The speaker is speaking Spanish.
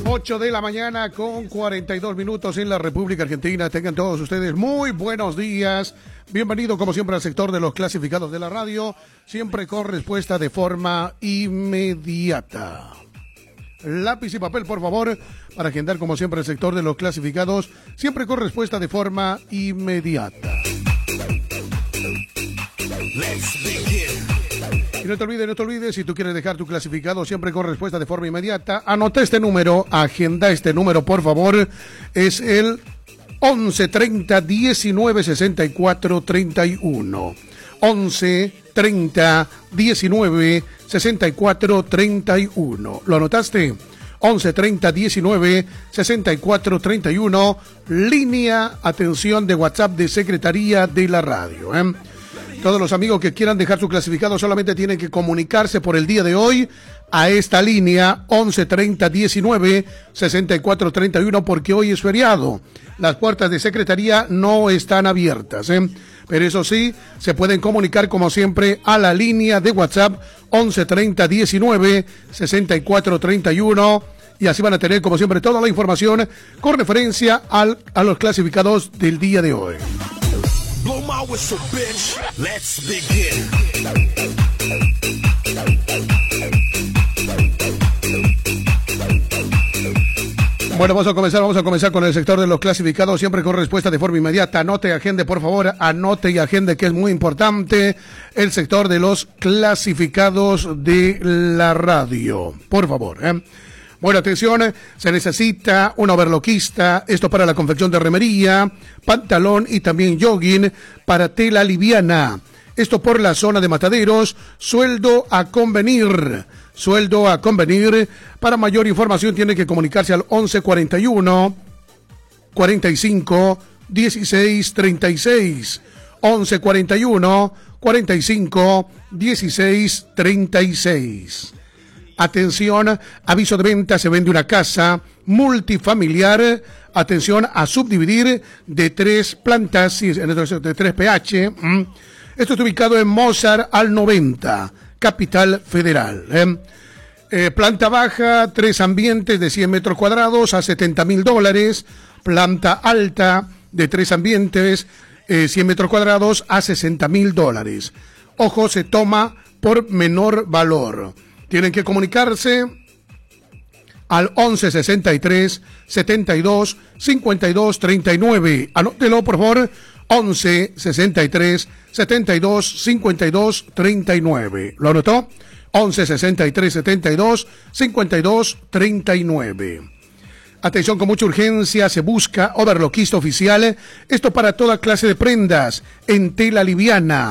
8 de la mañana con 42 minutos en la República Argentina. Tengan todos ustedes muy buenos días. Bienvenido como siempre al sector de los clasificados de la radio, siempre con respuesta de forma inmediata. Lápiz y papel, por favor, para agendar como siempre el sector de los clasificados, siempre con respuesta de forma inmediata. Y no te olvides, si tú quieres dejar tu clasificado siempre con respuesta de forma inmediata, anota este número, agenda este número, por favor, es el 11 30 19 64 31. 11 30 19 64 31. ¿Lo anotaste? 11 30 19 64 31. Línea, atención, de WhatsApp de Secretaría de la Radio. Todos los amigos que quieran dejar su clasificado solamente tienen que comunicarse por el día de hoy a esta línea 11 30 19 64 31, porque hoy es feriado. Las puertas de Secretaría no están abiertas, pero eso sí, se pueden comunicar como siempre a la línea de WhatsApp 11 30 19 64 31, y así van a tener como siempre toda la información con referencia a los clasificados del día de hoy. Blow my whistle, bitch. Let's begin. Bueno, vamos a comenzar con el sector de los clasificados, siempre con respuesta de forma inmediata. Anote y agende, por favor, anote y agende, que es muy importante, el sector de los clasificados de la radio. Por favor, Bueno, atención, se necesita un overloquista, esto para la confección de remería, pantalón y también jogging para tela liviana. Esto por la zona de Mataderos, sueldo a convenir. Para mayor información tiene que comunicarse al 11 41 45 16 36. 11 41 45 16 36. Atención, aviso de venta, se vende una casa multifamiliar, atención, a subdividir de 3 plantas, de 3 pH. Esto está ubicado en Mozart al 90, Capital Federal. Planta baja, 3 ambientes de 100 metros cuadrados a $70,000. Planta alta de 3 ambientes, 100 metros cuadrados a $60,000. Ojo, se toma por menor valor. Tienen que comunicarse al 11 63 72 52 39. Anótelo, por favor. 11 63 72 52 39. ¿Lo anotó? 11 63 72 52 39. Atención, con mucha urgencia se busca overloquista oficial. Esto para toda clase de prendas en tela liviana.